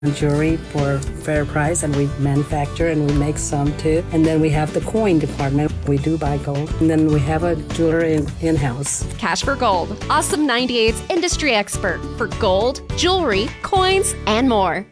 jewelry for fair price, and we manufacture and we make some too. And then we have the coin department. We do buy gold. And then we have a jeweler in-house. Cash for Gold. Awesome 98's industry expert for gold, jewelry, coins, and more.